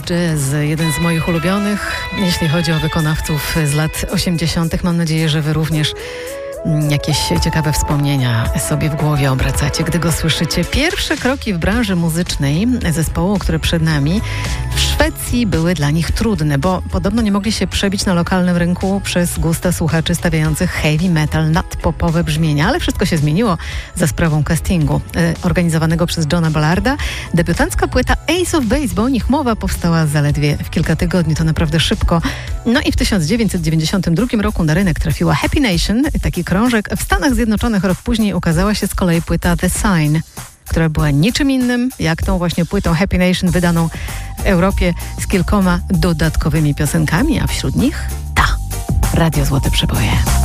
Jazz, jeden z moich ulubionych, jeśli chodzi o wykonawców z lat 80. Mam nadzieję, że wy również jakieś ciekawe wspomnienia sobie w głowie obracacie, gdy go słyszycie. Pierwsze kroki w branży muzycznej zespołu, który przed nami, w Szwecji były dla nich trudne, bo podobno nie mogli się przebić na lokalnym rynku przez gusta słuchaczy stawiających heavy metal nad popowe brzmienia, ale wszystko się zmieniło za sprawą castingu organizowanego przez Johna Ballarda. Debiutancka płyta Ace of Base, bo o nich mowa, powstała zaledwie w kilka tygodni, to naprawdę szybko. No i w 1992 roku na rynek trafiła Happy Nation, taki krążek. W Stanach Zjednoczonych rok później ukazała się z kolei płyta The Sign, która była niczym innym jak tą właśnie płytą Happy Nation wydaną w Europie z kilkoma dodatkowymi piosenkami, a wśród nich ta Radio Złote Przeboje.